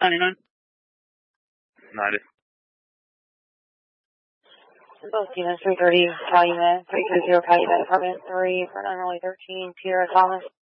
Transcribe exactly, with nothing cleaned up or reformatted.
ninety-nine. ninety. Both units, three thirty, Calumet, three three zero Calumet, apartment three, for nine thirteen, Pierre Thomas.